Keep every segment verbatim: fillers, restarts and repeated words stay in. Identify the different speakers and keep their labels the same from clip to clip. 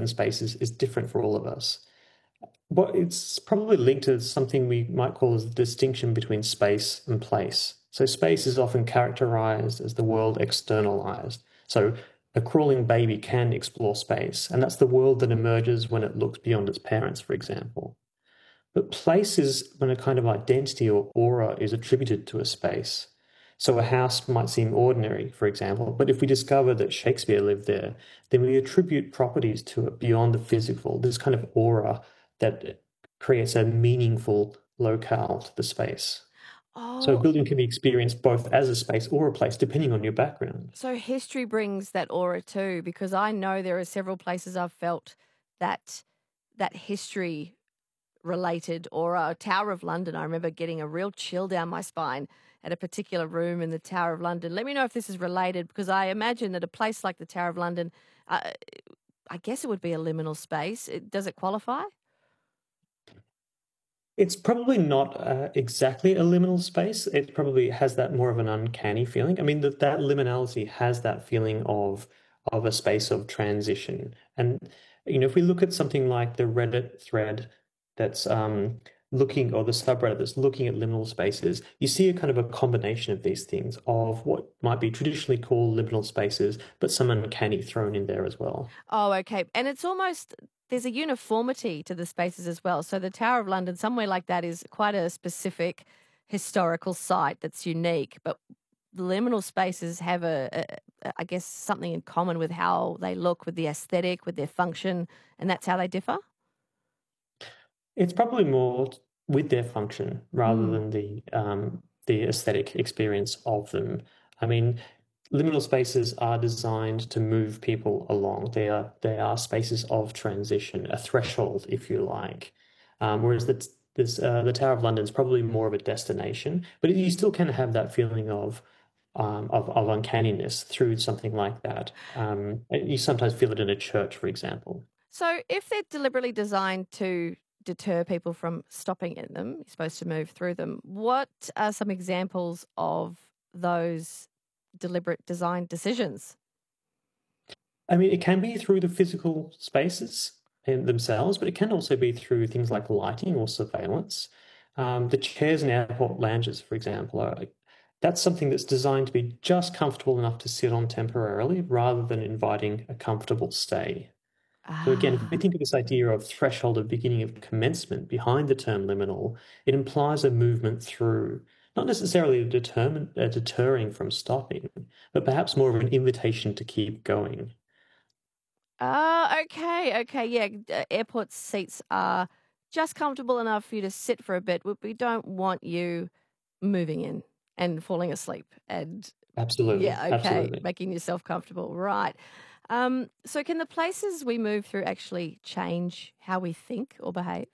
Speaker 1: certain spaces is different for all of us. But it's probably linked to something we might call as the distinction between space and place. So space is often characterized as the world externalized. So a crawling baby can explore space, and that's the world that emerges when it looks beyond its parents, for example. But place is when a kind of identity or aura is attributed to a space. So a house might seem ordinary, for example, but if we discover that Shakespeare lived there, then we attribute properties to it beyond the physical, this kind of aura that creates a meaningful locale to the space. So a
Speaker 2: Oh,
Speaker 1: building can be experienced both as a space or a place, depending on your background.
Speaker 2: so history brings that aura too, because I know there are several places I've felt that that history related aura. Tower of London, I remember getting a real chill down my spine at a particular room in the Tower of London. Let me know if this is related, because I imagine that a place like the Tower of London, uh, I guess it would be a liminal space. It, does it qualify?
Speaker 1: It's probably not uh, exactly a liminal space. It probably has that more of an uncanny feeling. I mean, that that liminality has that feeling of of a space of transition. And you know, if we look at something like the Reddit thread that's um, looking, or the subreddit that's looking at liminal spaces, you see a kind of a combination of these things of what might be traditionally called liminal spaces, but some uncanny thrown in there as well.
Speaker 2: Oh, okay. And it's almost there's a uniformity to the spaces as well. So the Tower of London, somewhere like that, is quite a specific historical site that's unique. But the liminal spaces have a, a, a I guess, something in common with how they look, with the aesthetic, with their function, and that's how they differ.
Speaker 1: It's probably more with their function rather
Speaker 2: Mm.
Speaker 1: than the um, the aesthetic experience of them. I mean, liminal spaces are designed to move people along. They are they are spaces of transition, a threshold, if you like. Um, whereas the this uh, the Tower of London is probably more of a destination, but you still can have that feeling of um, of, of uncanniness through something like that. Um, you sometimes feel it in a church, for example.
Speaker 2: So if they're deliberately designed to deter people from stopping in them, you're supposed to move through them. What are some examples of those deliberate design decisions?
Speaker 1: I mean, it can be through the physical spaces in themselves, but it can also be through things like lighting or surveillance. Um, the chairs in airport lounges, for example, are like, that's something that's designed to be just comfortable enough to sit on temporarily rather than inviting a comfortable stay. So again, if we
Speaker 2: Ah.
Speaker 1: think of this idea of threshold of beginning of commencement behind the term liminal, it implies a movement through, not necessarily a determin a deterring from stopping, but perhaps more of an invitation to keep going.
Speaker 2: Ah, okay, okay, yeah. uh, Airport seats are just comfortable enough for you to sit for a bit, but we don't want you moving in and falling asleep. And
Speaker 1: Absolutely,
Speaker 2: yeah, okay,
Speaker 1: absolutely.
Speaker 2: making yourself comfortable, right? Um, so, can the places we move through actually change how we think or behave?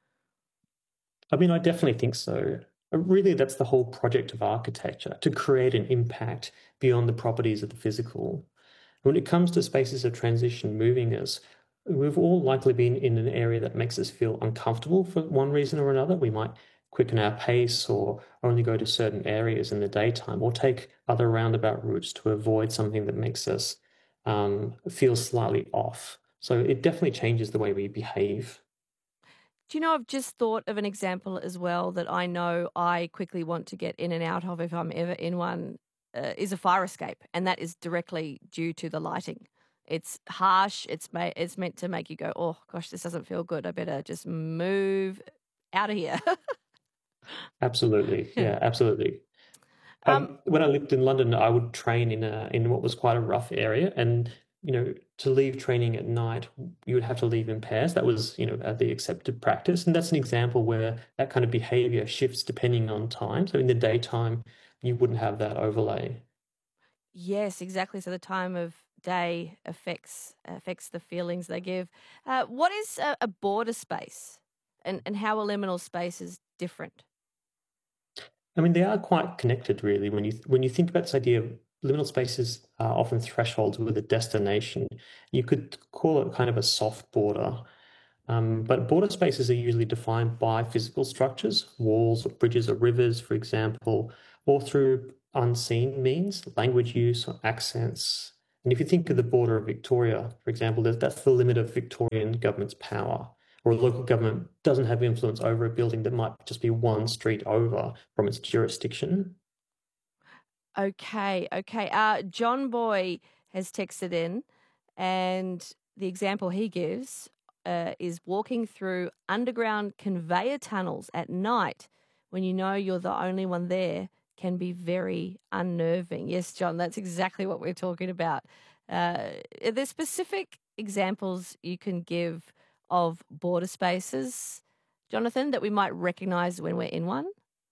Speaker 1: I mean, I definitely think so. Uh, Really, that's the whole project of architecture, to create an impact beyond the properties of the physical. When it comes to spaces of transition moving us, we've all likely been in an area that makes us feel uncomfortable for one reason or another. We might quicken our pace or only go to certain areas in the daytime or take other roundabout routes to avoid something that makes us um, feel slightly off. So it definitely changes the way we behave.
Speaker 2: Do you know, I've just thought of an example as well that I know I quickly want to get in and out of if I'm ever in one, uh, is a fire escape, and that is directly due to the lighting. It's harsh. It's ma- it's meant to make you go, oh gosh, this doesn't feel good. I better just move out of here.
Speaker 1: Absolutely. Yeah, absolutely.
Speaker 2: um,
Speaker 1: Um, when I lived in London, I would train in a in what was quite a rough area, and you know, to leave training at night, you would have to leave in pairs. That was, you know, uh, the accepted practice, and that's an example where that kind of behavior shifts depending on time. So in the daytime, you wouldn't have that overlay.
Speaker 2: yes, exactly. So the time of day affects affects the feelings they give. Uh, what is a, a border space, and and how a liminal space is different?
Speaker 1: I mean, they are quite connected, really. When you when you think about this idea of liminal spaces are often thresholds with a destination. You could call it kind of a soft border. Um, but border spaces are usually defined by physical structures, walls or bridges or rivers, for example, or through unseen means, language use or accents. And if you think of the border of Victoria, for example, there's- that's the limit of Victorian government's power, or a local government doesn't have influence over a building that might just be one street over from its jurisdiction.
Speaker 2: Okay, okay. Uh, John Boy has texted in, and the example he gives uh, is walking through underground conveyor tunnels at night when you know you're the only one there can be very unnerving. Yes, John, that's exactly what we're talking about. Uh, are there specific examples you can give of border spaces, Jonathan, that we might recognize when we're in one?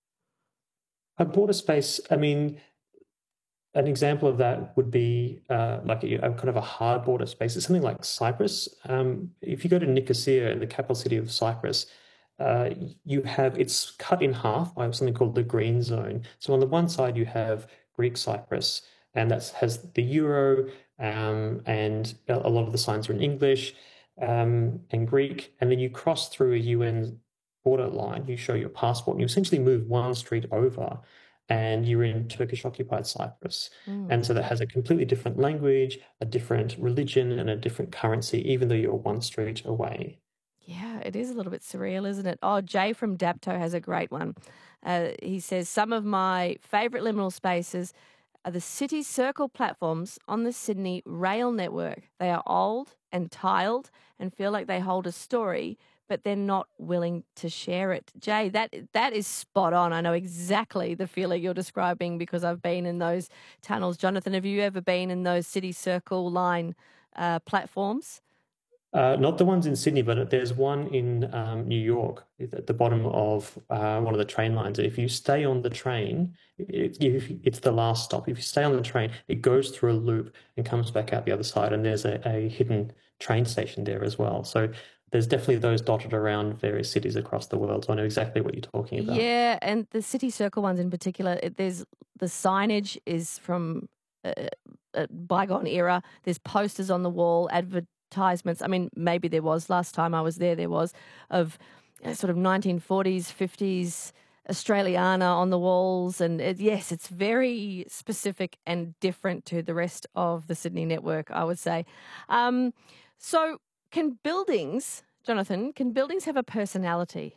Speaker 1: A border space, I mean, an example of that would be uh, like a, a kind of a hard border space. It's something like Cyprus. Um, if you go to Nicosia, in the capital city of Cyprus, uh, you have it's cut in half by something called the Green Zone. So on the one side you have Greek Cyprus, and that has the euro, um, and a a lot of the signs are in English um, and Greek. And then you cross through a U N border line. You show your passport, and you essentially move one street over and you're in Turkish occupied Cyprus.
Speaker 2: Mm.
Speaker 1: And so that has a completely different language, a different religion, and a different currency, even though you're one street away.
Speaker 2: Yeah, it is a little bit surreal, isn't it? Oh, Jay from Dapto has a great one. Uh, he says, some of my favourite liminal spaces are the city circle platforms on the Sydney rail network. They are old and tiled and feel like they hold a story, but they're not willing to share it. Jay, that that is spot on. I know exactly the feeling you're describing because I've been in those tunnels. Jonathan, have you ever been in those city circle line uh, platforms?
Speaker 1: Uh, not the ones in Sydney, but there's one in um, New York at the bottom of uh, one of the train lines. If you stay on the train, it, if it's the last stop. If you stay on the train, it goes through a loop and comes back out the other side, and there's a, a hidden train station there as well. So there's definitely those dotted around various cities across the world. So I know exactly what you're talking about.
Speaker 2: Yeah, and the city circle ones in particular, it, there's the signage is from a, a bygone era. There's posters on the wall, advertisements. I mean, maybe there was last time I was there. There was of you know, sort of nineteen forties, fifties Australiana on the walls, and it, yes, it's very specific and different to the rest of the Sydney network, I would say. Um, so, can buildings, Jonathan, can buildings have a personality?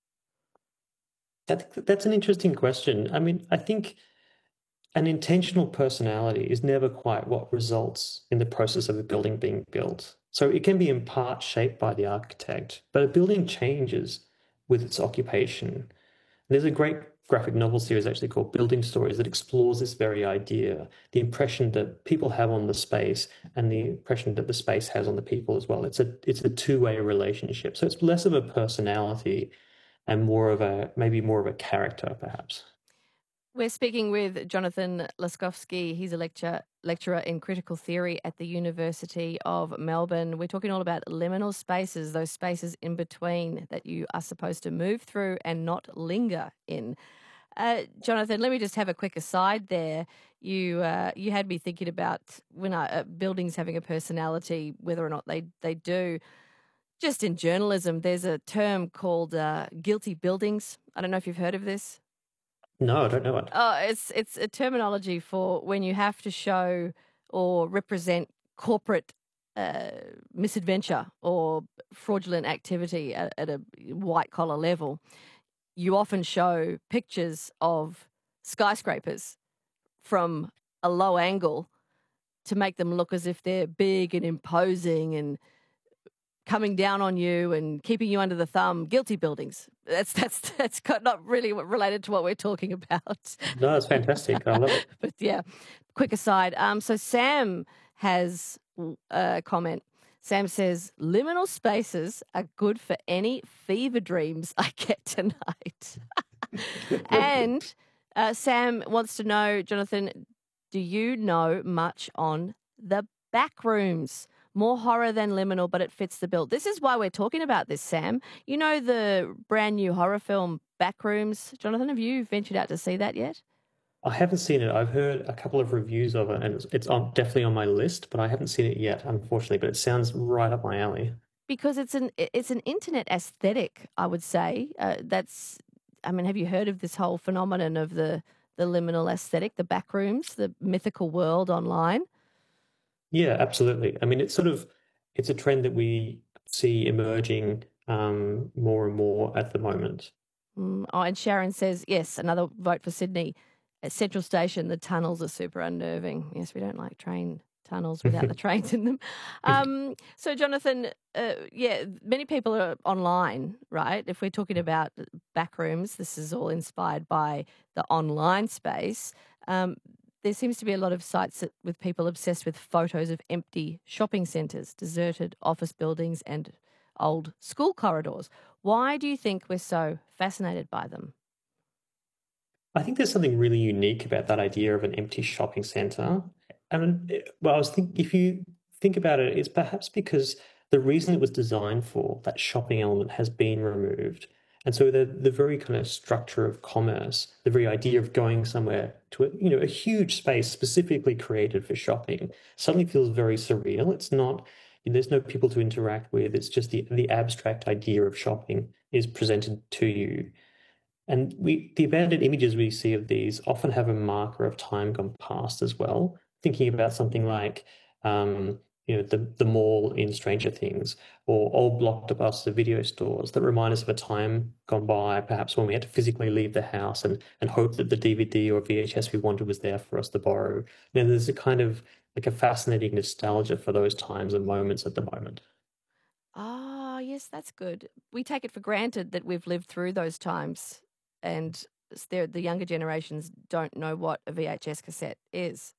Speaker 1: That, that's an interesting question. I mean, I think an intentional personality is never quite what results in the process of a building being built. So it can be in part shaped by the architect, but a building changes with its occupation. There's a great graphic novel series actually called Building Stories that explores this very idea, the impression that people have on the space and the impression that the space has on the people as well. It's a it's a two-way relationship. So it's less of a personality and more of a maybe more of a character, perhaps.
Speaker 2: We're speaking with Jonathan Laskowski. He's a lecturer lecturer in critical theory at the University of Melbourne. We're talking all about liminal spaces, those spaces in between that you are supposed to move through and not linger in. Uh, Jonathan, let me just have a quick aside there. You uh, you had me thinking about when I, uh, buildings having a personality, whether or not they they do. Just in journalism, there's a term called uh, guilty buildings. I don't know if you've heard of this.
Speaker 1: No, I don't know it.
Speaker 2: Oh, it's it's a terminology for when you have to show or represent corporate uh, misadventure or fraudulent activity at, at a white collar level. You often show pictures of skyscrapers from a low angle to make them look as if they're big and imposing and coming down on you and keeping you under the thumb. Guilty buildings. That's that's that's got- not really related to what we're talking about.
Speaker 1: No, it's fantastic. I love it.
Speaker 2: But yeah, quick aside. Um, so Sam has a comment. Sam says liminal spaces are good for any fever dreams I get tonight. And uh, Sam wants to know, Jonathan, do you know much on the back rooms? More horror than liminal, but it fits the bill. This is why we're talking about this, Sam. You know the brand new horror film Backrooms? Jonathan, have you ventured out to see that yet?
Speaker 1: I haven't seen it. I've heard a couple of reviews of it, and it's, it's on, definitely on my list, but I haven't seen it yet, unfortunately. But it sounds right up my alley.
Speaker 2: Because it's an it's an internet aesthetic, I would say. Uh, that's, I mean, have you heard of this whole phenomenon of the the liminal aesthetic, the backrooms, the mythical world online?
Speaker 1: Yeah, absolutely. I mean, it's sort of it's a trend that we see emerging um, more and more at the moment.
Speaker 2: Mm, oh, and Sharon says, yes, another vote for Sydney. At Central Station, the tunnels are super unnerving. Yes, we don't like train tunnels without the trains in them. Um, so, Jonathan, uh, yeah, many people are online, right? If we're talking about backrooms, this is all inspired by the online space. Um, there seems to be a lot of sites that, with people obsessed with photos of empty shopping centres, deserted office buildings, and old school corridors. Why do you think we're so fascinated by them?
Speaker 1: I think there's something really unique about that idea of an empty shopping center. And it- well, I was thinking if you think about it, it's perhaps because the reason it was designed for, that shopping element, has been removed. And so the the very kind of structure of commerce, the very idea of going somewhere to a, you know, a huge space specifically created for shopping suddenly feels very surreal. It's not, there's no people to interact with. It's just the the abstract idea of shopping is presented to you. And we, the abandoned images we see of these often have a marker of time gone past as well. Thinking about something like, um, you know, the the mall in Stranger Things, or old blockbuster video stores that remind us of a time gone by, perhaps when we had to physically leave the house and and hope that the D V D or V H S we wanted was there for us to borrow. You know, there's a kind of like a fascinating nostalgia for those times and moments at the moment.
Speaker 2: Ah, yes, that's good. We take it for granted that we've lived through those times, and s- they're- the younger generations don't know what a V H S cassette is.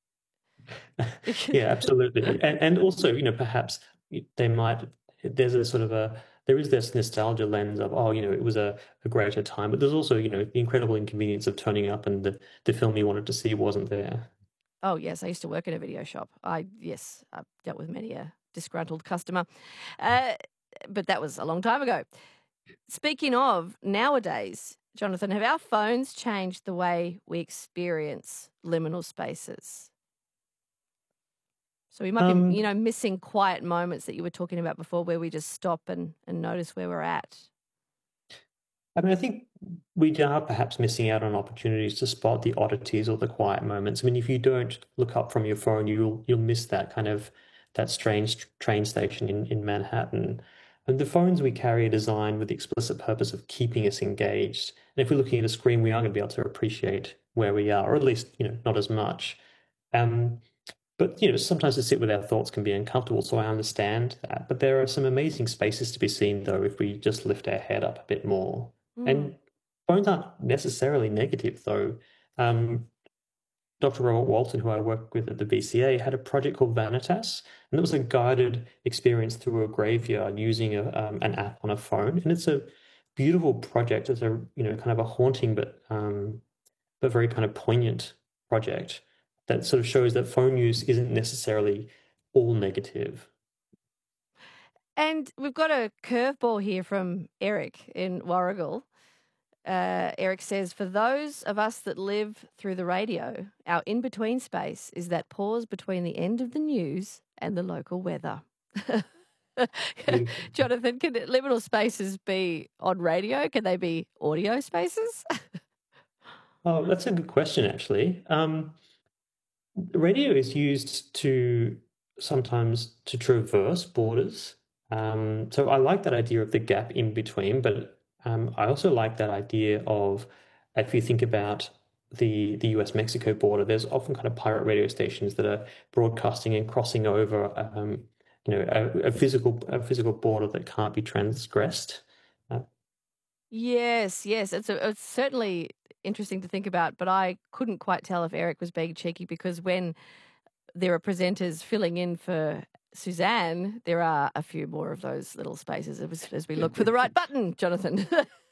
Speaker 1: Yeah, absolutely. And and also, you know, perhaps they might, there's a sort of a, there is this nostalgia lens of, oh, you know, it was a, a greater time, but there's also, you know, the incredible inconvenience of turning up and the, the film you wanted to see wasn't there.
Speaker 2: Oh, yes, I used to work in a video shop. I yes, I've dealt with many a disgruntled customer, uh, but that was a long time ago. Speaking of nowadays, Jonathan, have our phones changed the way we experience liminal spaces? So we might be, you
Speaker 1: Um,
Speaker 2: know, missing quiet moments that you were talking about before where we just stop and, and notice where we're at.
Speaker 1: I mean, I think we are perhaps missing out on opportunities to spot the oddities or the quiet moments. I mean, if you don't look up from your phone, you'll you'll miss that kind of that strange train station in, in Manhattan. And the phones we carry are designed with the explicit purpose of keeping us engaged. And if we're looking at a screen, we are going to be able to appreciate where we are, or at least, you know, not as much. Um, but you know, sometimes to sit with our thoughts can be uncomfortable, so I understand that. But there are some amazing spaces to be seen, though, if we just lift our head up a bit more.
Speaker 2: Mm.
Speaker 1: And phones aren't necessarily negative, though. Um, Doctor Robert Walton, who I work with at the V C A, had a project called Vanitas, and it was a guided experience through a graveyard using a, um, an app on a phone. And it's a beautiful project. It's a, you know, kind of a haunting but um, but very kind of poignant project that sort of shows that phone use isn't necessarily all negative.
Speaker 2: And we've got a curveball here from Eric in Warragul. Uh, Eric says, for those of us that live through the radio, our in between space is that pause between the end of the news and the local weather.
Speaker 1: Beautiful.
Speaker 2: Jonathan, can liminal spaces be on radio? Can they be audio spaces?
Speaker 1: Oh, that's a good question, actually. Um, radio is used to sometimes to traverse borders. Um, so I like that idea of the gap in between, but um, I also like that idea of, if you think about the the U S Mexico border, there's often kind of pirate radio stations that are broadcasting and crossing over, um, you know, a, a physical a physical border that can't be transgressed. Uh,
Speaker 2: Yes, yes. It's, a, it's certainly interesting to think about, but I couldn't quite tell if Eric was being cheeky because when there are presenters filling in for Suzanne, there are a few more of those little spaces as, as we look for the right button, Jonathan.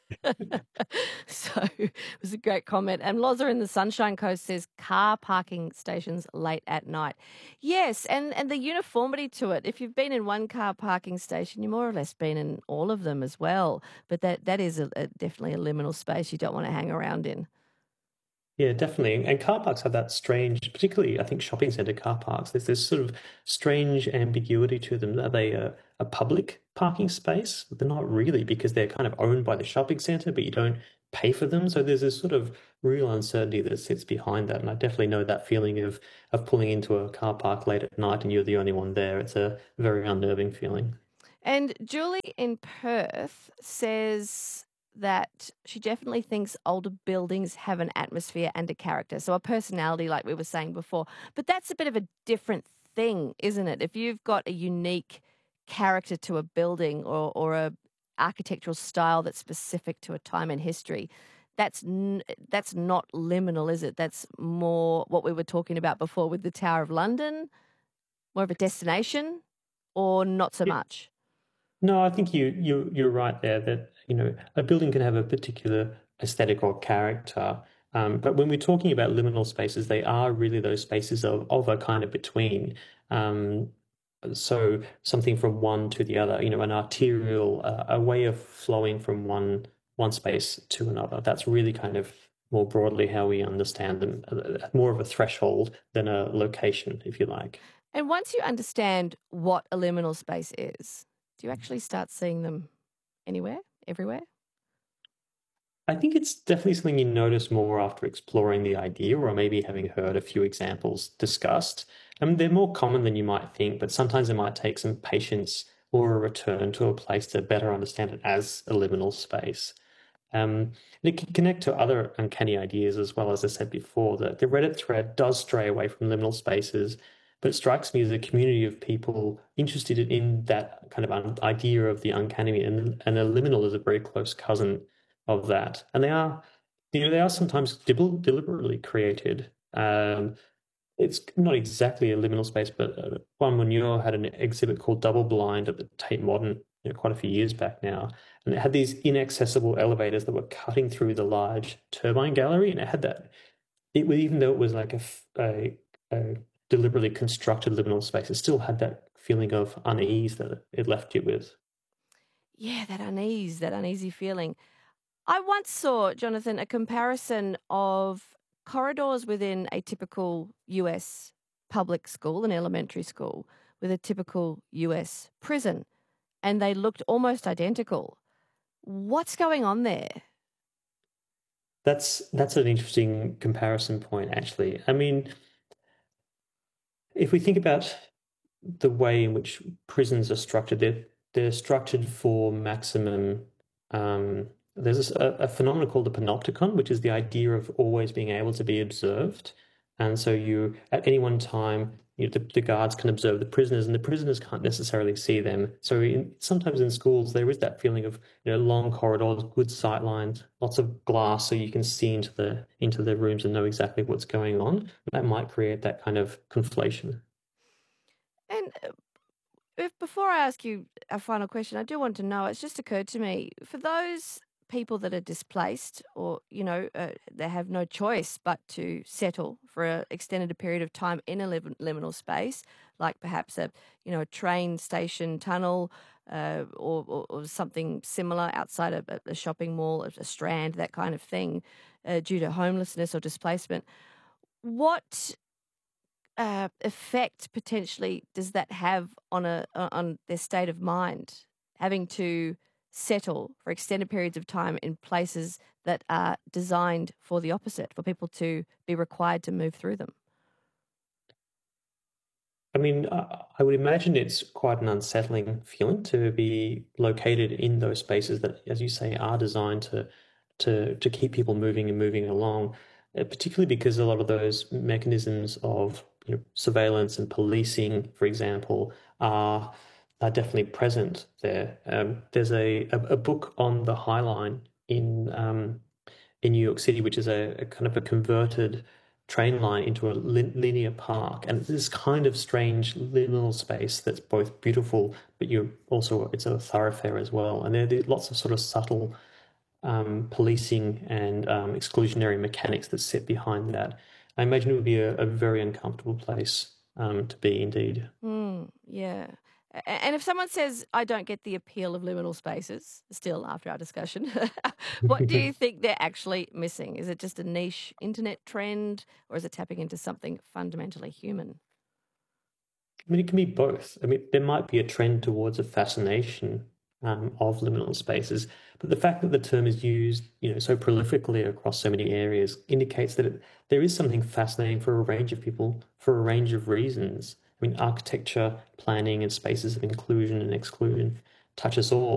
Speaker 2: So it was a great comment. And Loza in the Sunshine Coast says car parking stations late at night. Yes, and, and the uniformity to it. If you've been in one car parking station, you've more or less been in all of them as well. But that, that is a, a, definitely a liminal space you don't want to hang around in.
Speaker 1: Yeah, definitely. And car parks have that strange, particularly I think shopping center car parks. There's this sort of strange ambiguity to them. Are they a, a public parking space? They're not really, because they're kind of owned by the shopping center, but you don't pay for them. So there's this sort of real uncertainty that sits behind that. And I definitely know that feeling of of pulling into a car park late at night and you're the only one there. It's a very unnerving feeling.
Speaker 2: And Julie in Perth says that she definitely thinks older buildings have an atmosphere and a character, so a personality, like we were saying before. But that's a bit of a different thing, isn't it? If you've got a unique character to a building or, or a architectural style that's specific to a time in history, that's n- that's not liminal, is it? That's more what we were talking about before with the Tower of London, more of a destination, or not so
Speaker 1: Yeah.
Speaker 2: much.
Speaker 1: No, I think you you you're right there that, you know, a building can have a particular aesthetic or character. Um, but when we're talking about liminal spaces, they are really those spaces of of a kind of between. Um, so something from one to the other, you know, an arterial, uh, a way of flowing from one one space to another. That's really kind of more broadly how we understand them, uh, more of a threshold than a location, if you like.
Speaker 2: And once you understand what a liminal space is, do you actually start seeing them anywhere, everywhere?
Speaker 1: I think it's definitely something you notice more after exploring the idea or maybe having heard a few examples discussed. And they're more common than you might think, but sometimes it might take some patience or a return to a place to better understand it as a liminal space. Um, and it can connect to other uncanny ideas as well. As I said before, that the Reddit thread does stray away from liminal spaces, but it strikes me as a community of people interested in that kind of un idea of the uncanny, and, and a liminal is a very close cousin of that. And they are, you know, they are sometimes del deliberately created. Um, it's not exactly a liminal space, but uh, Juan Munoz had an exhibit called Double Blind at the Tate Modern, you know, quite a few years back now, and it had these inaccessible elevators that were cutting through the large turbine gallery, and it had that. It was, even though it was like a, a, a deliberately constructed liminal space, it still had that feeling of unease that it left you with.
Speaker 2: Yeah, that unease, that uneasy feeling. I once saw, Jonathan, a comparison of corridors within a typical U S public school, an elementary school, with a typical U S prison, and they looked almost identical. What's going on there?
Speaker 1: That's that's an interesting comparison point, actually. I mean, if we think about the way in which prisons are structured, they're they're structured for maximum. Um, there's a, a phenomenon called the panopticon, which is the idea of always being able to be observed, and so you at any one time, you know, the, the guards can observe the prisoners, and the prisoners can't necessarily see them. So in, sometimes in schools there is that feeling of, you know, long corridors, good sight lines, lots of glass, so you can see into the into the rooms and know exactly what's going on. That might create that kind of conflation.
Speaker 2: And uh, if, before I ask you a final question, I do want to know, it's just occurred to me, for those people that are displaced or, you know, uh, they have no choice but to settle for an extended period of time in a lim- liminal space, like perhaps a, you know, a train station tunnel uh, or, or, or something similar outside of a, a shopping mall, a strand, that kind of thing, uh, due to homelessness or displacement. What uh, effect potentially does that have on a on their state of mind, having to settle for extended periods of time in places that are designed for the opposite, for people to be required to move through them?
Speaker 1: I mean, I I would imagine it's quite an unsettling feeling to be located in those spaces that, as you say, are designed to to to keep people moving and moving along, uh, particularly because a lot of those mechanisms of, you know, surveillance and policing, for example, are are definitely present there. Um, there's a, a a book on the High Line in um, in New York City, which is a, a kind of a converted train line into a lin linear park, and it's this kind of strange liminal space that's both beautiful, but you also it's a thoroughfare as well. And there are lots of sort of subtle um, policing and um, exclusionary mechanics that sit behind that. I imagine it would be a, a very uncomfortable place um, to be, indeed.
Speaker 2: Mm, yeah. A- And if someone says, I don't get the appeal of liminal spaces, still after our discussion, what do you think they're actually missing? Is it just a niche internet trend or is it tapping into something fundamentally human?
Speaker 1: I mean, it can be both. I mean, there might be a trend towards a fascination um, of liminal spaces. But the fact that the term is used, you know, so prolifically across so many areas indicates that it, there is something fascinating for a range of people for a range of reasons. I mean, architecture, planning, and spaces of inclusion and exclusion touch us all.